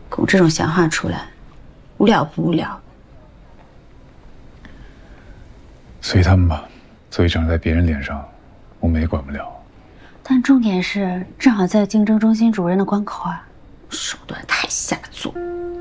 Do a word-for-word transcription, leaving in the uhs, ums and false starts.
拱这种闲话出来，无聊不无聊？ 随他们吧，嘴长在别人脸上，我们也管不了。 但重点是，正好在竞争中心主任的关口啊，手段太下作。